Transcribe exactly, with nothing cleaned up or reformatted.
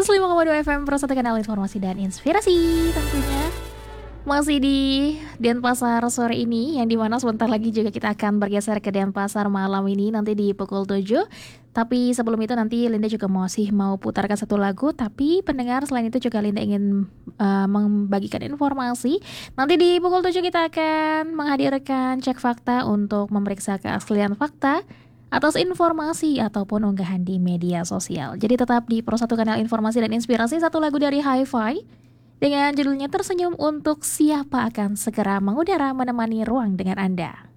seratus lima koma dua F M Pro satu kanal informasi dan inspirasi tentunya. Masih di Denpasar sore ini, yang dimana sebentar lagi juga kita akan bergeser ke Denpasar malam ini nanti di pukul tujuh. Tapi sebelum itu nanti Linda juga masih mau putarkan satu lagu. Tapi pendengar, selain itu juga Linda ingin uh, membagikan informasi. Nanti di pukul tujuh kita akan menghadirkan cek fakta untuk memeriksa keaslian fakta atas informasi ataupun unggahan di media sosial. Jadi tetap di Pro satu kanal informasi dan inspirasi. Satu lagu dari Hi-Fi dengan judulnya Tersenyum untuk Siapa akan segera mengudara menemani ruang dengan Anda.